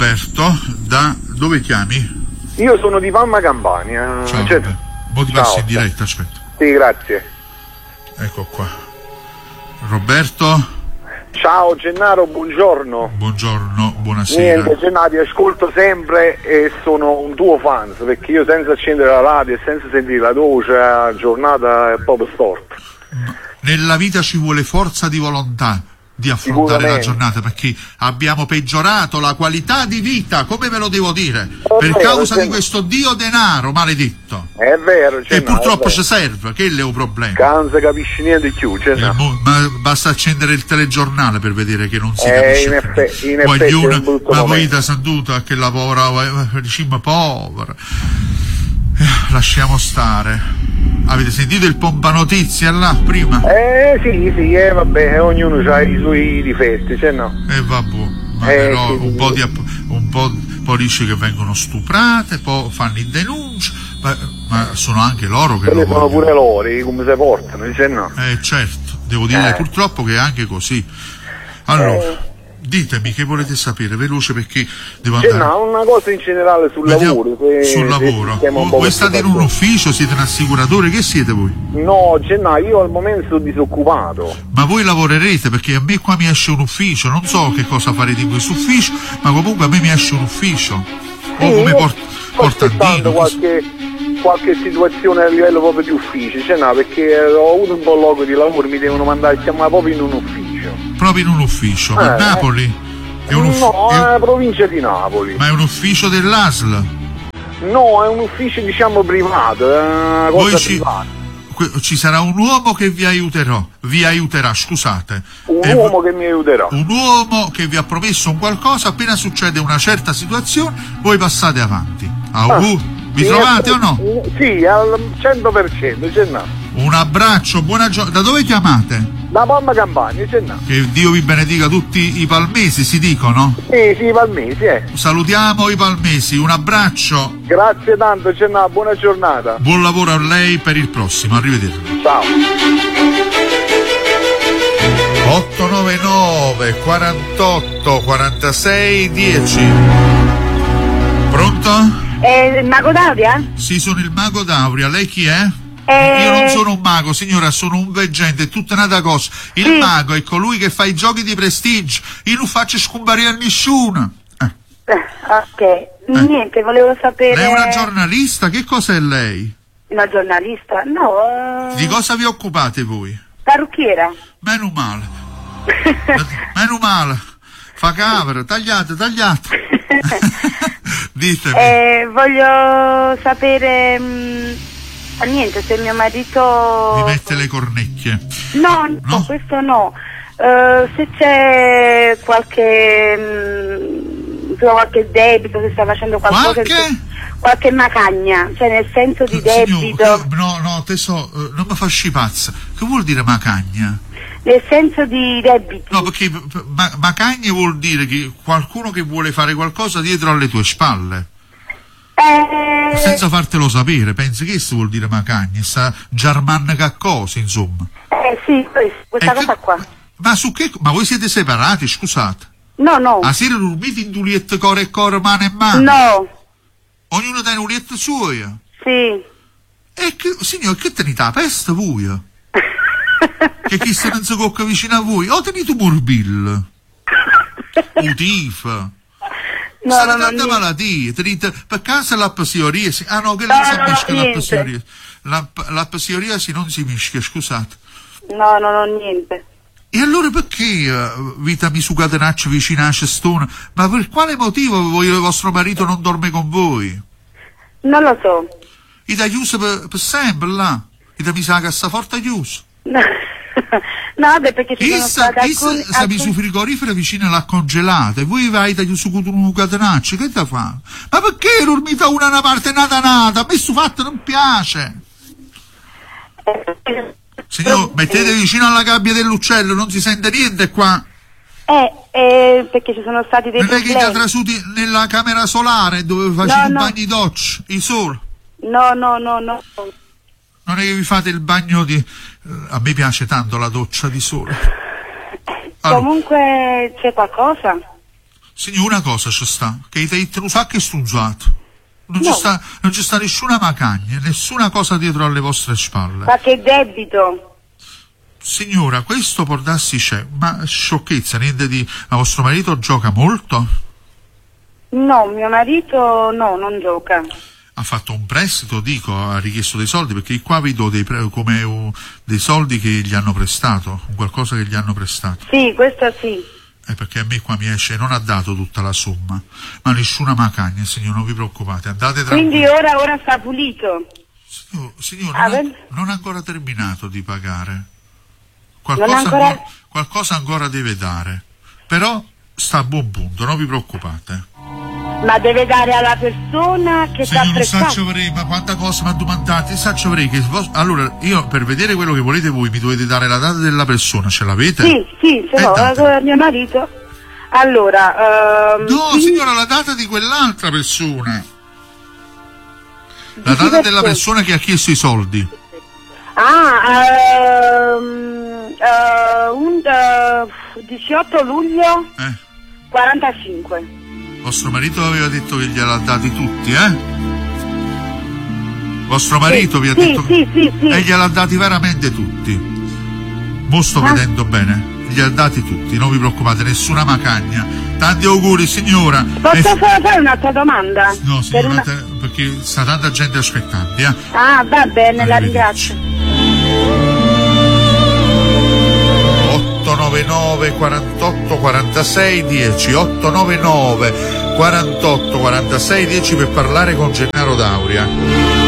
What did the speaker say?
Roberto, da dove chiami? Io sono di Palma Campania. Ciao, mo ti passi in diretta, aspetta. Sì, grazie. Ecco qua. Roberto? Ciao Gennaro, buongiorno. Buongiorno, buonasera. Niente Gennaro, ti ascolto sempre e sono un tuo fan, perché io senza accendere la radio e senza sentire la tua voce la giornata è proprio storta. Nella vita ci vuole forza di volontà di affrontare la giornata, perché abbiamo peggiorato la qualità di vita, come ve lo devo dire, per causa di questo dio denaro maledetto. È vero, che purtroppo ci serve, che è un problema. Non si capisce niente più, ma basta accendere il telegiornale per vedere che non si capisce. In effetti ma voi da sanduta che lavora diciamo povera. Lasciamo stare. Avete sentito il pompa notizie là prima? Sì, vabbè, ognuno ha i suoi difetti, vabbè, ma però sì, un po' dice che vengono stuprate, poi fanno in denuncia, ma sono anche loro che lo sono pure loro, come si portano, certo, devo dire purtroppo che è anche così. Allora, ditemi che volete sapere, veloce, perché devo andare. Una cosa in generale sul lavoro. Sul lavoro? Voi state in un ufficio, siete un assicuratore, che siete voi? No, io al momento sono disoccupato. Ma voi lavorerete, perché a me qua mi esce un ufficio, non so che cosa farete in questo ufficio, ma comunque a me mi esce un ufficio. Sì, o come portandino. Qualche situazione a livello proprio di ufficio, perché ho avuto un po' logo di lavoro, mi devono mandare a chiamare proprio in un ufficio. Proprio in un ufficio? Ma Napoli? No, è la provincia di Napoli. Ma è un ufficio dell'ASL? No, è un ufficio privato, è una cosa privata. Ci sarà un uomo che vi aiuterà, scusate. Un uomo che mi aiuterà. Un uomo che vi ha promesso un qualcosa, appena succede una certa situazione, voi passate avanti. Vi trovate o no? Sì, al 100%, Un abbraccio, buona giornata. Da dove chiamate? Da Palma Campania, Che Dio vi benedica tutti i palmesi, si dicono? Sì, i palmesi, Salutiamo i palmesi, un abbraccio. Grazie tanto, buona giornata. Buon lavoro a lei per il prossimo, arrivederci. Ciao. 899 48 46 10. Pronto? Il mago d'Auria? Sì, sono il mago d'Auria, lei chi è? Io non sono un mago, signora, sono un veggente, è tutta una cosa. Il mago è colui che fa i giochi di prestigio. Io non faccio scomparire a nessuno. Ok, niente, volevo sapere. Lei è una giornalista? Che cos'è lei? Una giornalista? No. Di cosa vi occupate voi? Parrucchiera. Meno male. Meno male. Fa capre, tagliate. Ditemi. Voglio sapere. Niente, se mio marito vi mette le cornecchie. No, questo no. Se c'è qualche debito, se sta facendo qualcosa, qualche macagna, cioè nel senso di debito. No, non mi fasci pazza. Che vuol dire macagna? Nel senso di debiti. No, perché macagna vuol dire che qualcuno che vuole fare qualcosa dietro alle tue spalle. Senza fartelo sapere, pensi che questo vuol dire macagna? Sta German caccosi, insomma. Sì, questa cosa qua. Ma su che? Ma voi siete separati, scusate? No. A sera dormite in duliette core e core, mano e mano? No. Ognuno ha un duliette suo? Sì. E signor, che tenete la peste voi? Che chi se non si cocca vicino a voi? O tenete morbillo? O tifo? No, tante malattie, per caso la psoriasi? Ah no, che non si mischia la psoriasi. La psoriasi non si mischia, scusate. No, niente. E allora perché vita mi sucatenaccia vicino a cestone? Ma per quale motivo il vostro marito non dorme con voi? Non lo so. E da chiuso per sempre là? E da mi sa che sta forte chiuso? No, vabbè, perché ci sono state alcune... Sapi su frigorifero vicino alla congelata e voi vai da chiuso con un catenaccio, che da fa? Ma perché dormite una parte nata? A me sto fatto non piace. Signor, mettete vicino alla gabbia dell'uccello, non si sente niente qua. Perché ci sono stati dei problemi. Non è che trasuti nella camera solare dove facete il bagno di doccia, il sole? No. Non è che vi fate il bagno di... A me piace tanto la doccia di sole. Comunque c'è qualcosa? Signora, una cosa ci sta, che ti hai sacco e stunzato. Non ci sta nessuna macagna, nessuna cosa dietro alle vostre spalle. Ma che debito? Signora, questo può darsi c'è, ma sciocchezza, niente di... Ma vostro marito gioca molto? No, mio marito no, non gioca. Ha fatto un prestito, dico, ha richiesto dei soldi, perché qua vedo dei soldi che gli hanno prestato, qualcosa che gli hanno prestato. Sì, questo sì. Perché a me qua mi esce, non ha dato tutta la somma, ma nessuna macagna, signor, non vi preoccupate, andate tranquilli. Quindi ora sta pulito? Signor, non ha ancora terminato di pagare. Qualcosa ancora deve dare, però sta a buon punto, non vi preoccupate. Ma deve dare alla persona che sta prestando? Ma quanta cosa mi ha domandato? Allora, io per vedere quello che volete voi mi dovete dare la data della persona, ce l'avete? Sì, ce l'ho, mio marito. Allora... No, signora, la data di quell'altra persona. La data della persona che ha chiesto i soldi. 18 luglio 45. Vostro marito aveva detto che gliel'ha dati tutti, Vostro marito vi ha detto sì. E gliel'ha dati veramente tutti. Mo sto vedendo bene, gliel'ha dati tutti, non vi preoccupate, nessuna macagna. Tanti auguri, signora. Posso fare un'altra domanda? No, signora, perché sta tanta gente aspettando, va bene, la ringrazio. 899 48 46 10 899 48 46 10 per parlare con Gennaro D'Auria.